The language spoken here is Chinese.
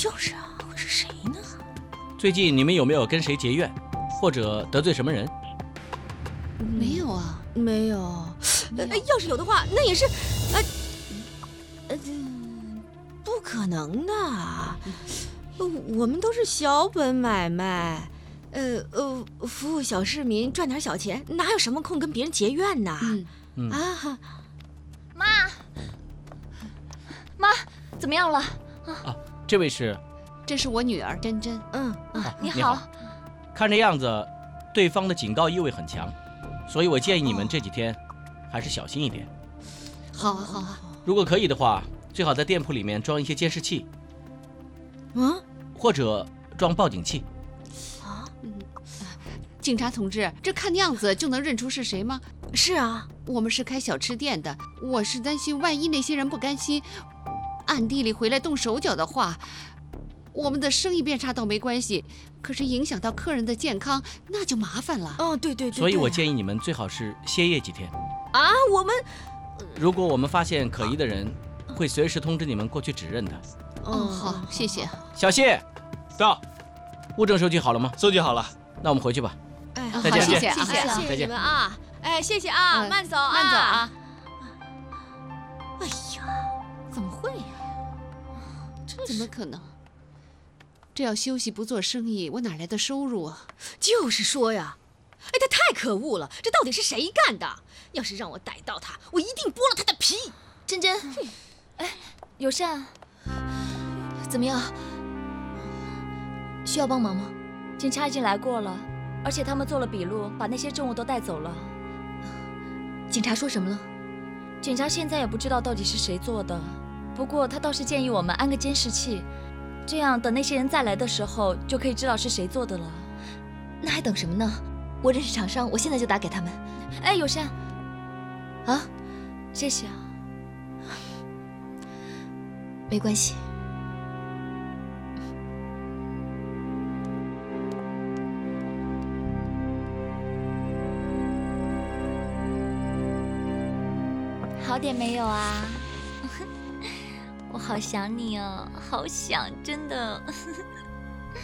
就是啊，会是谁呢？ 最近你们有没有跟谁结怨，或者得罪什么人？ 没有啊， 没有。要是有的话，那也是，不可能的。我们都是小本买卖，服务小市民，赚点小钱，哪有什么空跟别人结怨呢？啊， 妈，怎么样了？ 啊，这位是？ 这是我女儿珍珍。 你你好。看这样子，对方的警告意味很强，所以我建议你们这几天还是小心一点。 好啊，好啊。 如果可以的话，最好在店铺里面装一些监视器，或者装报警器。 警察同志，这看样子就能认出是谁吗？ 是啊， 我们是开小吃店的，我是担心万一那些人不甘心，暗地里回来动手脚的话，我们的生意变差倒没关系，可是影响到客人的健康，那就麻烦了。 对。 所以我建议你们最好是歇业几天。 啊，我们如果我们发现可疑的人，会随时通知你们过去指认的。 好，谢谢。 小谢， 到。 物证收集好了吗？ 收集好了。 那我们回去吧。 好， 再见。 谢谢啊， 谢谢你们啊！谢谢啊，慢走啊， 慢走啊。 哎呀，怎么会呀？ 怎么可能？这要休息不做生意，我哪来的收入啊？ 就是说呀，他太可恶了！这到底是谁干的？要是让我逮到他，我一定剥了他的皮。 珍珍，友善，怎么样？需要帮忙吗？警察已经来过了，而且他们做了笔录，把那些证物都带走了。警察说什么了？警察现在也不知道到底是谁做的，不过他倒是建议我们安个监视器，这样等那些人再来的时候，就可以知道是谁做的了。那还等什么呢？我认识厂商，我现在就打给他们。友善，啊，谢谢啊。没关系。好点没有啊？我好想你哦，好想，真的。